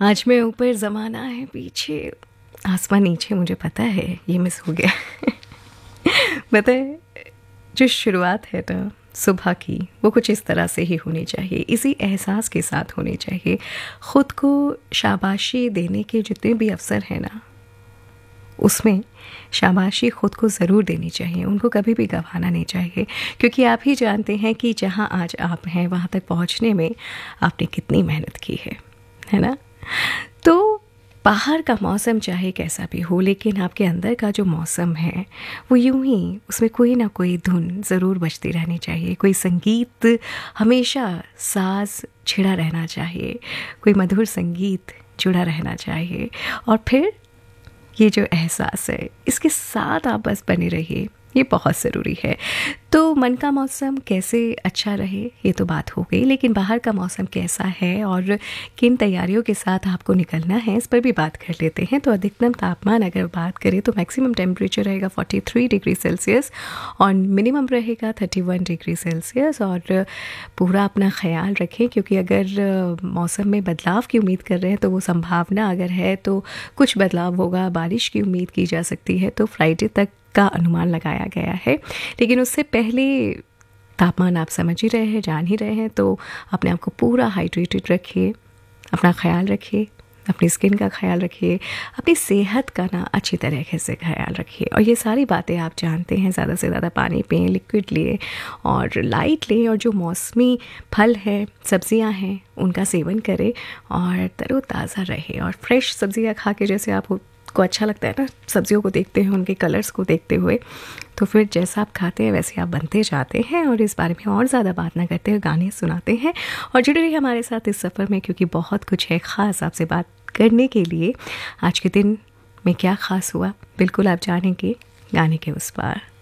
आज मैं ऊपर ज़माना है पीछे, आसमां नीचे, मुझे पता है ये मिस हो गया। पता है, जो शुरुआत है ना सुबह की, वो कुछ इस तरह से ही होनी चाहिए, इसी एहसास के साथ होनी चाहिए। ख़ुद को शाबाशी देने के जितने भी अवसर हैं ना, उसमें शाबाशी ख़ुद को ज़रूर देनी चाहिए, उनको कभी भी गंवाना नहीं चाहिए, क्योंकि आप ही जानते हैं कि जहाँ आज आप हैं वहाँ तक पहुँचने में आपने कितनी मेहनत की है ना। तो बाहर का मौसम चाहे कैसा भी हो, लेकिन आपके अंदर का जो मौसम है वो यूं ही, उसमें कोई ना कोई धुन ज़रूर बजती रहनी चाहिए, कोई संगीत हमेशा साज छिड़ा रहना चाहिए, कोई मधुर संगीत जुड़ा रहना चाहिए। और फिर ये जो एहसास है, इसके साथ आप बस बने रहिए, ये बहुत ज़रूरी है। तो मन का मौसम कैसे अच्छा रहे ये तो बात हो गई, लेकिन बाहर का मौसम कैसा है और किन तैयारियों के साथ आपको निकलना है, इस पर भी बात कर लेते हैं। तो अधिकतम तापमान अगर बात करें तो मैक्सिमम टेम्परेचर रहेगा 43 डिग्री सेल्सियस और मिनिमम रहेगा 31 डिग्री सेल्सियस। और पूरा अपना ख्याल रखें, क्योंकि अगर मौसम में बदलाव की उम्मीद कर रहे हैं तो वो संभावना अगर है तो कुछ बदलाव होगा, बारिश की उम्मीद की जा सकती है, तो फ्राइडे तक का अनुमान लगाया गया है। लेकिन उससे पहले तापमान आप समझ ही रहे हैं, जान ही रहे हैं, तो अपने आप को पूरा हाइड्रेटेड रखिए, अपना ख्याल रखिए, अपनी स्किन का ख्याल रखिए, अपनी सेहत का ना अच्छी तरीके से ख्याल रखिए। और ये सारी बातें आप जानते हैं, ज़्यादा से ज़्यादा पानी पिएं, लिक्विड लें और लाइट लें, और जो मौसमी फल हैं, सब्जियां हैं, उनका सेवन करें और तरोताज़ा रहे। और फ्रेश सब्जियां खा के, जैसे आपको अच्छा लगता है ना सब्जियों को देखते हैं, उनके कलर्स को देखते हुए, तो फिर जैसा आप खाते हैं वैसे आप बनते जाते हैं। और इस बारे में और ज़्यादा बात ना करते हुए गाने सुनाते हैं और जुड़े रहिए हमारे साथ इस सफ़र में, क्योंकि बहुत कुछ है ख़ास आपसे बात करने के लिए। आज के दिन में क्या ख़ास हुआ, बिल्कुल आप जानेंगे गाने के उस पार।